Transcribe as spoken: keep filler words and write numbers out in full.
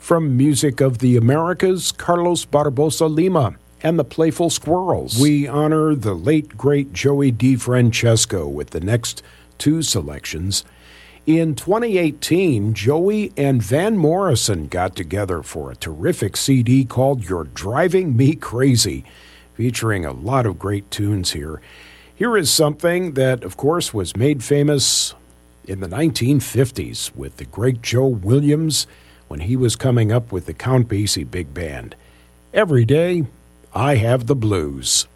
From Music of the Americas, Carlos Barbosa Lima and the Playful Squirrels. We honor the late, great Joey DeFrancesco with the next two selections. In twenty eighteen, Joey and Van Morrison got together for a terrific C D called You're Driving Me Crazy, featuring a lot of great tunes here. Here is something that, of course, was made famous in the nineteen fifties with the great Joe Williams when he was coming up with the Count Basie Big Band. Every Day, I Have the Blues.